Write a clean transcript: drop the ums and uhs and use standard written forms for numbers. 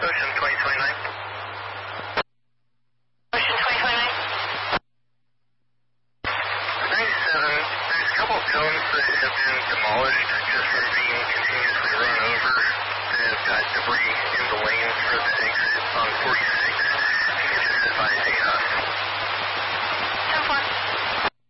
Ocean 2029. Ocean 2029. 97, there's a couple of cones that have been demolished just from being continuously run over. They've got debris in the lanes for the exit on 46. You can just advise